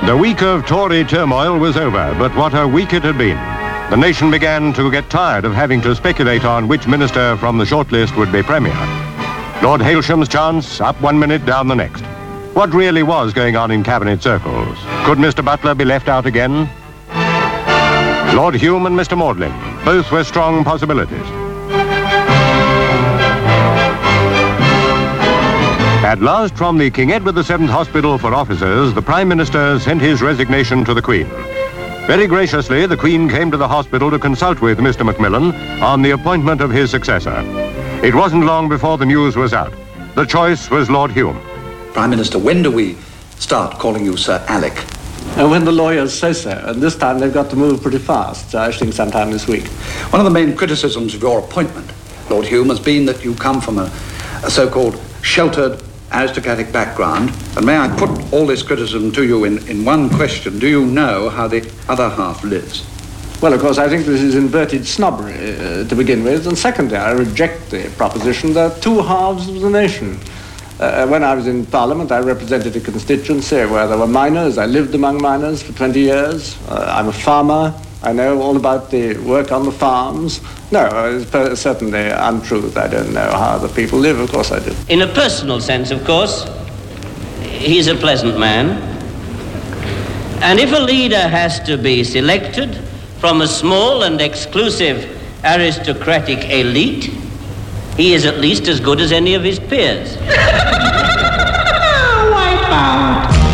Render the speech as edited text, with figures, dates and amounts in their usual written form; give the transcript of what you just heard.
The week of Tory turmoil was over, but what a week it had been. The nation began to get tired of having to speculate on which minister from the shortlist would be Premier. Lord Hailsham's chance, up 1 minute, down the next. What really was going on in cabinet circles? Could Mr. Butler be left out again? Lord Hume and Mr. Maudlin, both were strong possibilities. At last, from the King Edward VII Hospital for Officers, the Prime Minister sent his resignation to the Queen. Very graciously, the Queen came to the hospital to consult with Mr. Macmillan on the appointment of his successor. It wasn't long before the news was out. The choice was Lord Hume. Prime Minister, when do we start calling you Sir Alec? When the lawyers say so, and this time they've got to move pretty fast, I think sometime this week. One of the main criticisms of your appointment, Lord Hume, has been that you come from a so-called sheltered aristocratic background, and may I put all this criticism to you in one question? Do you know how the other half lives? Well, of course, I think this is inverted snobbery to begin with, and secondly, I reject the proposition there are two halves of the nation. When I was in Parliament, I represented a constituency where there were miners. I lived among miners for 20 years. I'm a farmer. I know all about the work on the farms. No, it's certainly untrue that I don't know how the people live. Of course I do. In a personal sense, of course, he's a pleasant man. And if a leader has to be selected from a small and exclusive aristocratic elite, he is at least as good as any of his peers. Wipeout.